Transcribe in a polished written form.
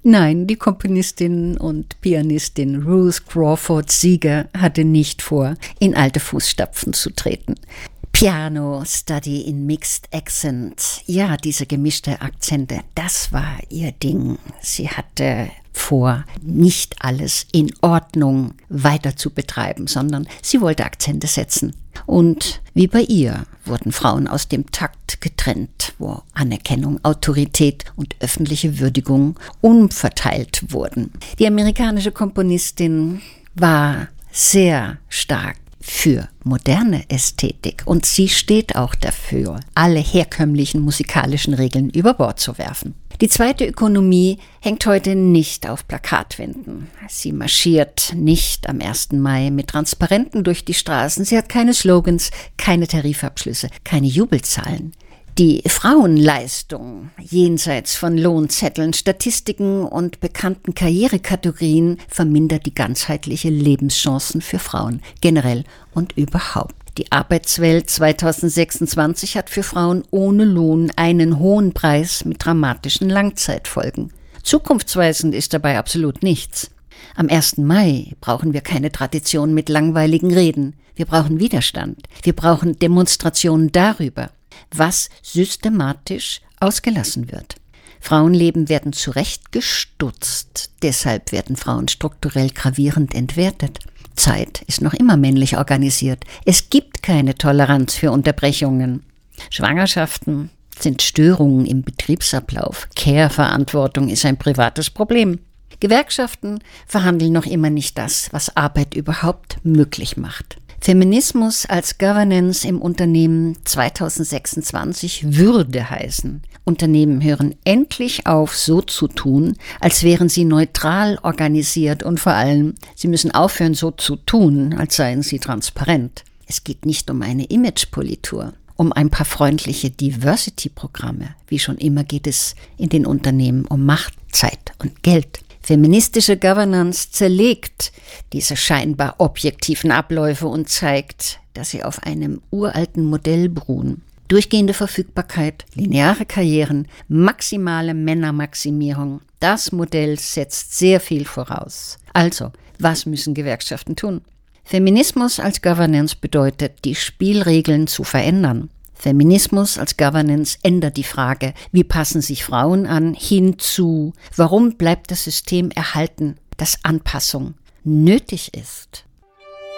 Nein, die Komponistin und Pianistin Ruth Crawford Seeger hatte nicht vor, in alte Fußstapfen zu treten. Piano Study in Mixed Accent, ja, diese gemischte Akzente, das war ihr Ding. Sie hatte vor, nicht alles in Ordnung weiter zu betreiben, sondern sie wollte Akzente setzen. Und wie bei ihr wurden Frauen aus dem Takt getrennt, wo Anerkennung, Autorität und öffentliche Würdigung umverteilt wurden. Die amerikanische Komponistin war sehr stark für moderne Ästhetik und sie steht auch dafür, alle herkömmlichen musikalischen Regeln über Bord zu werfen. Die zweite Ökonomie hängt heute nicht auf Plakatwänden. Sie marschiert nicht am 1. Mai mit Transparenten durch die Straßen. Sie hat keine Slogans, keine Tarifabschlüsse, keine Jubelzahlen. Die Frauenleistung jenseits von Lohnzetteln, Statistiken und bekannten Karrierekategorien vermindert die ganzheitliche Lebenschancen für Frauen generell und überhaupt. Die Arbeitswelt 2026 hat für Frauen ohne Lohn einen hohen Preis mit dramatischen Langzeitfolgen. Zukunftsweisend ist dabei absolut nichts. Am 1. Mai brauchen wir keine Tradition mit langweiligen Reden. Wir brauchen Widerstand. Wir brauchen Demonstrationen darüber, was systematisch ausgelassen wird. Frauenleben werden zurechtgestutzt, deshalb werden Frauen strukturell gravierend entwertet. Zeit ist noch immer männlich organisiert. Es gibt keine Toleranz für Unterbrechungen. Schwangerschaften sind Störungen im Betriebsablauf. Care-Verantwortung ist ein privates Problem. Gewerkschaften verhandeln noch immer nicht das, was Arbeit überhaupt möglich macht. Feminismus als Governance im Unternehmen 2026 würde heißen, Unternehmen hören endlich auf, so zu tun, als wären sie neutral organisiert und vor allem, sie müssen aufhören, so zu tun, als seien sie transparent. Es geht nicht um eine Imagepolitur, um ein paar freundliche Diversity-Programme. Wie schon immer geht es in den Unternehmen um Macht, Zeit und Geld. Feministische Governance zerlegt diese scheinbar objektiven Abläufe und zeigt, dass sie auf einem uralten Modell beruhen. Durchgehende Verfügbarkeit, lineare Karrieren, maximale Männermaximierung. Das Modell setzt sehr viel voraus. Also, was müssen Gewerkschaften tun? Feminismus als Governance bedeutet, die Spielregeln zu verändern. Feminismus als Governance ändert die Frage, wie passen sich Frauen an, hinzu, warum bleibt das System erhalten, dass Anpassung nötig ist.